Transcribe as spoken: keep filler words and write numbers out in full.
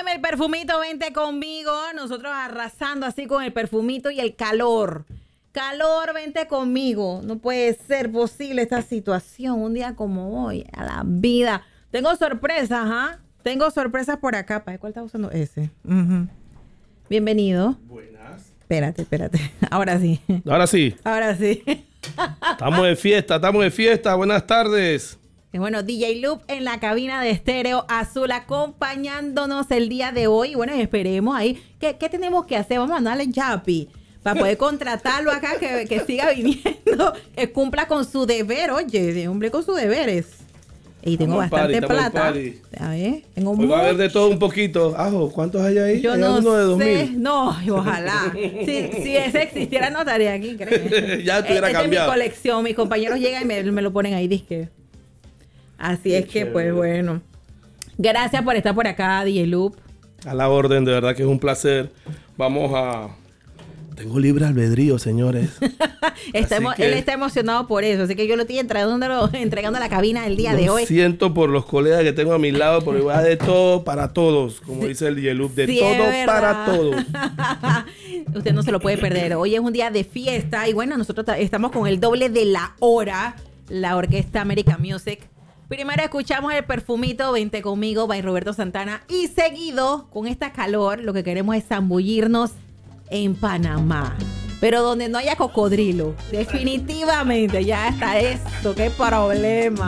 Óyeme, el perfumito, vente conmigo. Nosotros arrasando así con el perfumito y el calor. Calor, vente conmigo. No puede ser posible esta situación un día como hoy. A la vida. Tengo sorpresas, ¿ah? ¿eh? Tengo sorpresas por acá. ¿Para cuál está usando ese? Uh-huh. Bienvenido. Buenas. Espérate, espérate. Ahora sí. Ahora sí. Ahora sí. Estamos de fiesta, estamos de fiesta. Buenas tardes. Bueno, D J Loop en la cabina de Estéreo Azul acompañándonos el día de hoy. Bueno, esperemos ahí. ¿Qué, qué tenemos que hacer? Vamos a mandarle Yapi para poder contratarlo acá, que, que siga viniendo, que cumpla con su deber. Oye, cumple con sus deberes. Y tengo Estamos bastante party, plata. A ver, tengo Hoy va a haber de todo un poquito. Ajo, ¿cuántos hay ahí? Yo ¿Hay no uno de dos sé. mil? No, ojalá. Si, si ese existiera, no estaría aquí, créeme. Ya estuviera Esta cambiado. Es mi colección. Mis compañeros llegan y me, me lo ponen ahí, disque. Así Qué es que, chévere. pues bueno. Gracias por estar por acá, D J Loop. A la orden, de verdad que es un placer. Vamos a... Tengo libre albedrío, señores. Estamos, que- Él está emocionado por eso, así que yo lo estoy entregando, entregando a la cabina el día Lo de hoy. siento por los colegas que tengo a mi lado, pero voy a de todo para todos, como dice el D J Loop, de Sí, todo es verdad. para todos. Usted no se lo puede perder. Hoy es un día de fiesta y bueno, nosotros ta- estamos con el doble de la hora, la orquesta American Music. Primero escuchamos el perfumito, vente conmigo, by Roberto Santana. Y seguido, con esta calor, lo que queremos es zambullirnos en Panamá. Pero donde no haya cocodrilo. Definitivamente, ya está esto, qué problema.